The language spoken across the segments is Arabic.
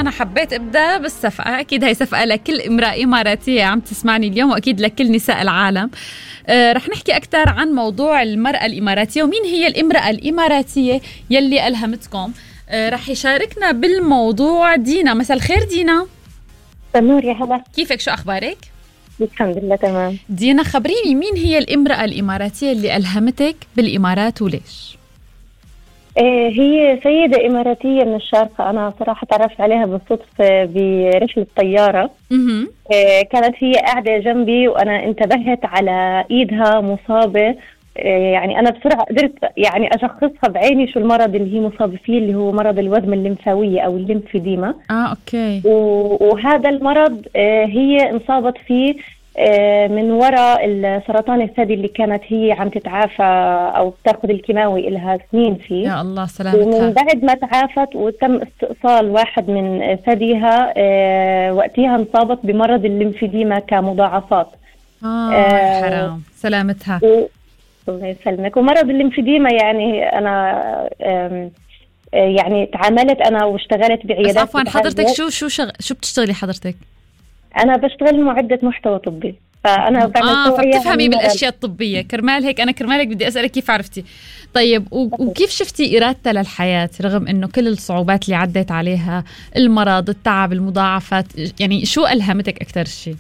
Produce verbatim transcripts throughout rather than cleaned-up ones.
أنا حبيت أبدأ بالصفقة. أكيد هاي صفقة لكل امرأة إماراتية عم تسمعني اليوم، وأكيد لكل نساء العالم. آه رح نحكي أكتر عن موضوع المرأة الإماراتية ومين هي الامرأة الإماراتية يلي ألهمتكم. آه رح يشاركنا بالموضوع دينا. مساء الخير دينا. نور يا هلا، كيفك؟ شو أخبارك؟ الحمد لله تمام. دينا خبريني، مين هي الامرأة الإماراتية اللي ألهمتك بالإمارات وليش؟ هي سيدة إماراتية من الشارقة. أنا صراحة تعرفت عليها بالصدفة برحلة طيارة. كانت هي قاعدة جنبي وأنا انتبهت على إيدها مصابة. يعني أنا بسرعة قدرت يعني أشخصها بعيني شو المرض اللي هي مصابة فيه، اللي هو مرض الوذمة الليمفاوية أو الليمفيديما. آه أوكي. وهذا المرض هي انصابت فيه من وراء السرطان الثدي اللي كانت هي عم تتعافى أو بتاخذ الكيماوي إلها سنين فيه. يا الله سلامتها. ومن بعد ما تعافت وتم استئصال واحد من ثديها وقتها انصابت بمرض الليمفيديما كمضاعفات. آه, آه حرام سلامتها. و... الله يسلمك. ومرض الليمفيديما يعني أنا يعني تعاملت أنا واشتغلت بعيادات. عفوا حضرتك شو شو شغ... شو بتشتغلي حضرتك؟ أنا بشتغل معدة محتوى طبي، فأنا بعمل آه فبتفهمي بالأشياء الطبية. كرمال هيك أنا كرمالك بدي أسألك كيف عرفتي. طيب و... وكيف شفتي إرادتها للحياة رغم إنه كل الصعوبات اللي عدت عليها، المرض، التعب، المضاعفات؟ يعني شو ألهمتك أكتر شيء؟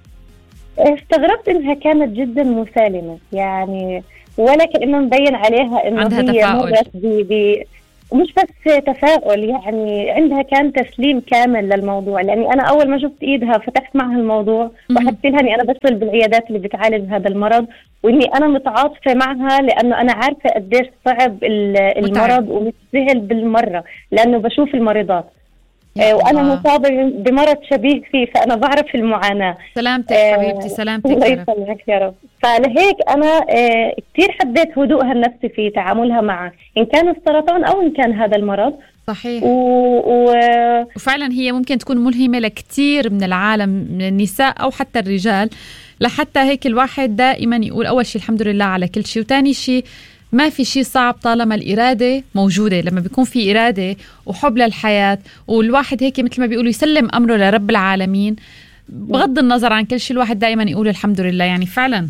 استغربت إنها كانت جدا مسالمة، يعني ولا كأنه مبين عليها إنه عندها هي تفاؤل. ب... مش بس تفاؤل، يعني عندها كان تسليم كامل للموضوع. لأني أنا أول ما شفت إيدها فتحت معها الموضوع وحكيت لها إني أنا بشتغل بالعيادات اللي بتعالج هذا المرض، وإني أنا متعاطفة معها لأنه أنا عارفة قديش صعب المرض ومش سهل بالمرة، لأنه بشوف المريضات وأنا مصابة بمرض شبيه فيه، فأنا بعرف المعاناة. سلامتك آه حبيبتي سلامتك. الله يسلمك يا رب. فلهيك أنا آه كتير حبيت هدوءها النفسي في تعاملها معه، إن كان السرطان أو إن كان هذا المرض. صحيح. و... و... وفعلا هي ممكن تكون ملهمة لكتير من العالم، من النساء أو حتى الرجال. لحتى هيك الواحد دائما يقول أول شيء الحمد لله على كل شيء، وتاني شيء ما في شيء صعب طالما الإرادة موجودة. لما بيكون في إرادة وحب للحياة والواحد هيك مثل ما بيقولوا يسلم أمره لرب العالمين، بغض النظر عن كل شيء الواحد دائما يقول الحمد لله. يعني فعلا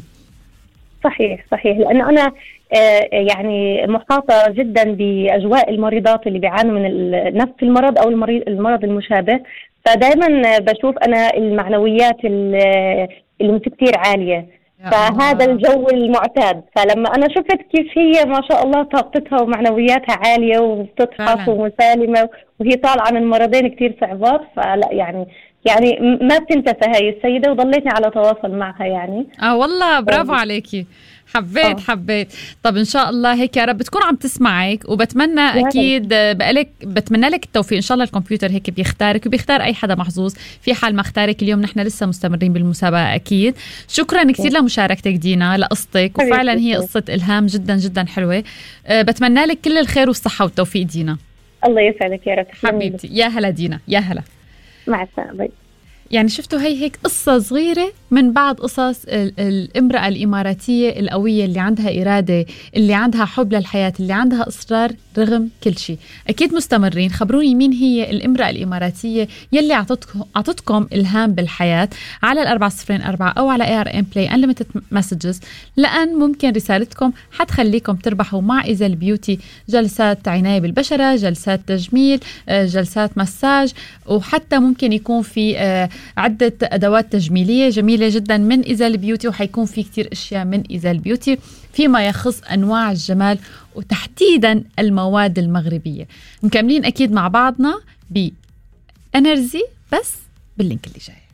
صحيح صحيح. لأنه أنا آه يعني محاطة جدا بأجواء المريضات اللي بيعانوا من نفس المرض أو المريض المرض المشابه، فدائما بشوف أنا المعنويات اللي مش كتير عالية، فهذا الجو المعتاد. فلما أنا شفت كيف هي ما شاء الله طاقتها ومعنوياتها عالية وبتضحك ومسالمة وهي طالعة من مرضين كتير صعبات، فلا يعني يعني ما بتنتسى هاي السيدة، وضليتني على تواصل معها يعني. اه والله برافو عليكي. حبيت أوه. حبيت. طب إن شاء الله هيك يا رب تكون عم تسمعك، وبتمنى أكيد بقلك بتمنى لك التوفيق. إن شاء الله الكمبيوتر هيك بيختارك وبيختار أي حدا محظوظ. في حال ما اختارك اليوم نحن لسه مستمرين بالمسابقة أكيد. شكرا كثير لمشاركتك دينا، لقصتك، وفعلا هي قصة إلهام جدا جدا حلوة. أه بتمنى لك كل الخير والصحة والتوفيق دينا. الله يسعدك يا رب حبيبتي. يا هلا دينا، يا هلا. مع السلامة. يعني شفتوا هي هيك قصة صغيرة من بعض قصص الامرأة الإماراتية القوية اللي عندها إرادة، اللي عندها حب للحياة، اللي عندها إصرار رغم كل شيء. أكيد مستمرين. خبروني مين هي الامرأة الإماراتية يلي عطتكم عطتكم إلهام بالحياة على الأربعة صفرين أربعة أو على إيه آر إم Play Unlimited Messages، لأن ممكن رسالتكم حتخليكم تربحوا مع إيزل بيوتي جلسات عناية بالبشرة، جلسات تجميل، جلسات مساج، وحتى ممكن يكون في عدة أدوات تجميلية جميلة جدا من إيزل بيوتي. وحيكون في كتير أشياء من إيزل بيوتي فيما يخص أنواع الجمال وتحديدا المواد المغربية. مكملين أكيد مع بعضنا بإنرجي بس باللينك اللي جاي.